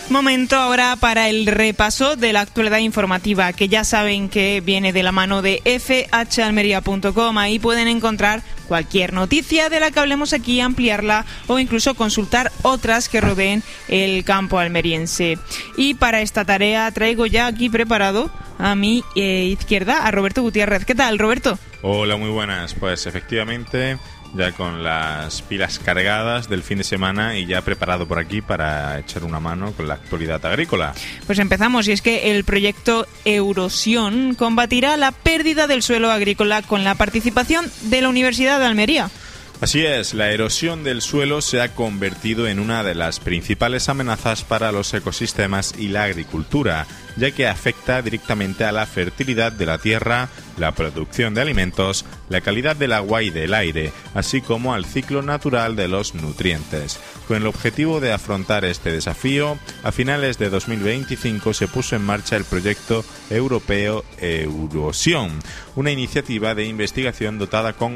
Momento ahora para el repaso de la actualidad informativa, que ya saben que viene de la mano de fhalmería.com. Ahí pueden encontrar cualquier noticia de la que hablemos aquí, ampliarla o incluso consultar otras que rodeen el campo almeriense. Y para esta tarea traigo ya aquí preparado a mi izquierda a Roberto Gutiérrez. ¿Qué tal, Roberto? Hola, muy buenas. Pues efectivamente, ya con las pilas cargadas del fin de semana y ya preparado por aquí para echar una mano con la actualidad agrícola. Pues empezamos, y es que el proyecto Eurosión combatirá la pérdida del suelo agrícola con la participación de la Universidad de Almería. Así es, la erosión del suelo se ha convertido en una de las principales amenazas para los ecosistemas y la agricultura, ya que afecta directamente a la fertilidad de la tierra, la producción de alimentos, la calidad del agua y del aire, así como al ciclo natural de los nutrientes. Con el objetivo de afrontar este desafío, a finales de 2025 se puso en marcha el proyecto europeo Eurosión, una iniciativa de investigación dotada con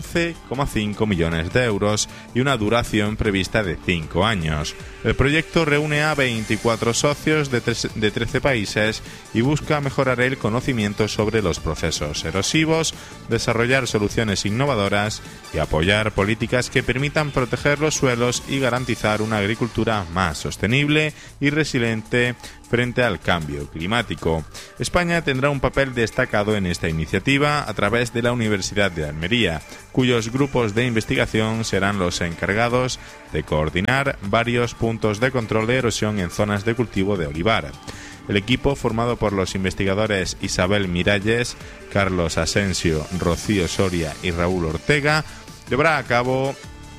11,5 millones de euros y una duración prevista de 5 años. El proyecto reúne a 24 socios de 13 países y busca mejorar el conocimiento sobre los procesos erosivos, desarrollar soluciones innovadoras y apoyar políticas que permitan proteger los suelos y garantizar una agricultura más sostenible y resiliente frente al cambio climático. España tendrá un papel destacado en esta iniciativa a través de la Universidad de Almería, cuyos grupos de investigación serán los encargados de coordinar varios puntos de control de erosión en zonas de cultivo de olivar. El equipo, formado por los investigadores Isabel Miralles, Carlos Asensio, Rocío Soria y Raúl Ortega, llevará a cabo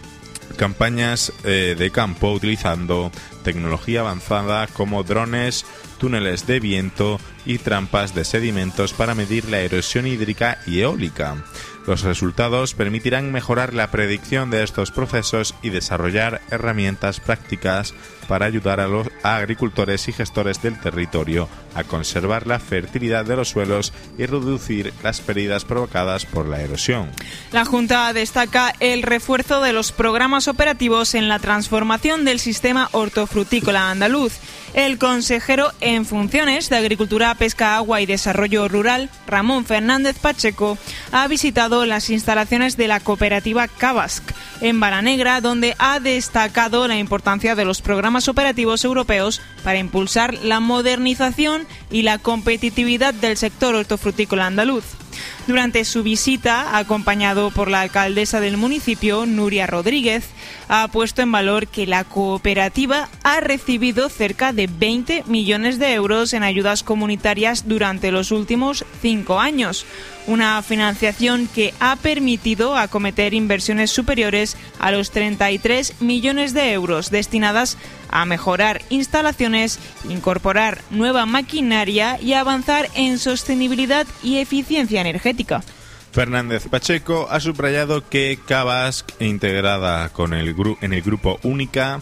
campañas de campo utilizando tecnología avanzada como drones, túneles de viento y trampas de sedimentos para medir la erosión hídrica y eólica. Los resultados permitirán mejorar la predicción de estos procesos y desarrollar herramientas prácticas para ayudar a los agricultores y gestores del territorio a conservar la fertilidad de los suelos y reducir las pérdidas provocadas por la erosión. La Junta destaca el refuerzo de los programas operativos en la transformación del sistema hortofrutícola andaluz. El consejero en funciones de Agricultura, Pesca, Agua y Desarrollo Rural, Ramón Fernández Pacheco, ha visitado las instalaciones de la cooperativa Cabask en Baranegra, donde ha destacado la importancia de los programas operativos europeos para impulsar la modernización y la competitividad del sector hortofrutícola andaluz. Durante su visita, acompañado por la alcaldesa del municipio, Nuria Rodríguez, ha puesto en valor que la cooperativa ha recibido cerca de 20 millones de euros en ayudas comunitarias durante los últimos 5 años, una financiación que ha permitido acometer inversiones superiores a los 33 millones de euros destinadas a mejorar instalaciones, incorporar nueva maquinaria y avanzar en sostenibilidad y eficiencia energética. Fernández Pacheco ha subrayado que Cabask, integrada en el grupo Única,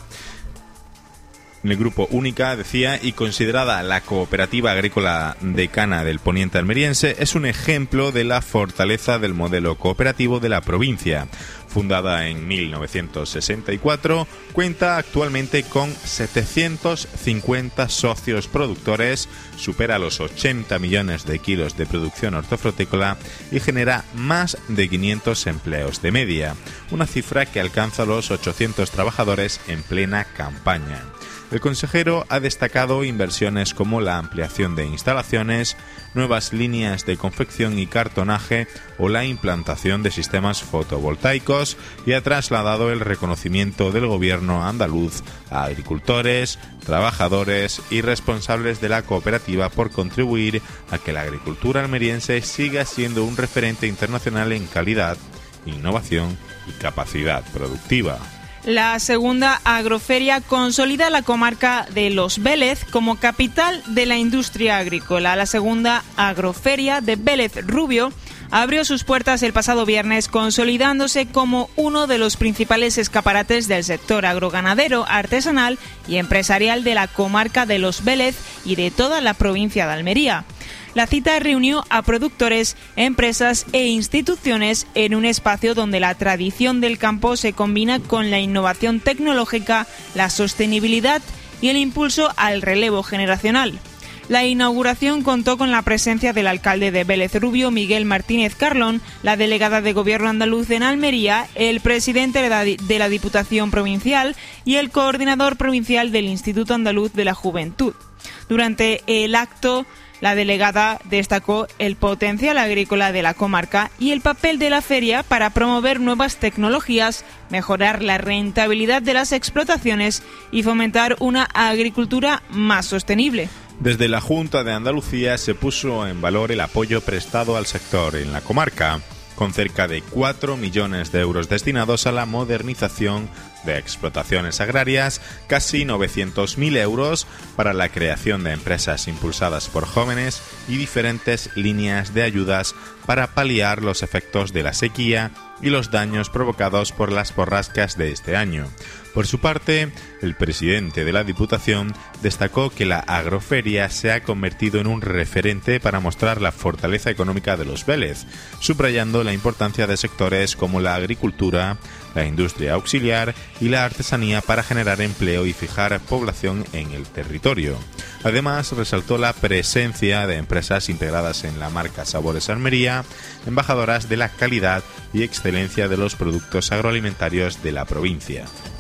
decía, y considerada la cooperativa agrícola decana del poniente almeriense, es un ejemplo de la fortaleza del modelo cooperativo de la provincia. Fundada en 1964, cuenta actualmente con 750 socios productores, supera los 80 millones de kilos de producción hortofrutícola y genera más de 500 empleos de media, una cifra que alcanza los 800 trabajadores en plena campaña. El consejero ha destacado inversiones como la ampliación de instalaciones, nuevas líneas de confección y cartonaje o la implantación de sistemas fotovoltaicos y ha trasladado el reconocimiento del gobierno andaluz a agricultores, trabajadores y responsables de la cooperativa por contribuir a que la agricultura almeriense siga siendo un referente internacional en calidad, innovación y capacidad productiva. La segunda agroferia consolida la comarca de Los Vélez como capital de la industria agrícola. La segunda agroferia de Vélez Rubio abrió sus puertas el pasado viernes, consolidándose como uno de los principales escaparates del sector agroganadero, artesanal y empresarial de la comarca de Los Vélez y de toda la provincia de Almería. La cita reunió a productores, empresas e instituciones en un espacio donde la tradición del campo se combina con la innovación tecnológica, la sostenibilidad y el impulso al relevo generacional. La inauguración contó con la presencia del alcalde de Vélez Rubio, Miguel Martínez Carlón, la delegada de Gobierno andaluz en Almería, el presidente de la Diputación Provincial y el coordinador provincial del Instituto Andaluz de la Juventud. Durante el acto, la delegada destacó el potencial agrícola de la comarca y el papel de la feria para promover nuevas tecnologías, mejorar la rentabilidad de las explotaciones y fomentar una agricultura más sostenible. Desde la Junta de Andalucía se puso en valor el apoyo prestado al sector en la comarca, con cerca de 4 millones de euros destinados a la modernización de explotaciones agrarias, casi 900.000 euros para la creación de empresas impulsadas por jóvenes y diferentes líneas de ayudas para paliar los efectos de la sequía y los daños provocados por las borrascas de este año. Por su parte, el presidente de la Diputación destacó que la agroferia se ha convertido en un referente para mostrar la fortaleza económica de los Vélez, subrayando la importancia de sectores como la agricultura, la industria auxiliar y la artesanía para generar empleo y fijar población en el territorio. Además, resaltó la presencia de empresas integradas en la marca Sabores Almería, embajadoras de la calidad y excelencia de los productos agroalimentarios de la provincia.